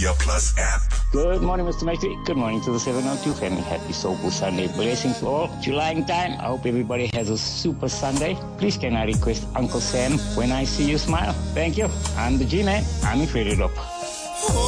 Media Plus app. Good morning, Mr. Maitri. Good morning to the 702 family. Happy Soulful Sunday. Blessings to all. Julying time. I hope everybody has a super Sunday. Please can I request Uncle Sam when I see you smile? Thank you. I'm the G-Man. I'm Ifredidop.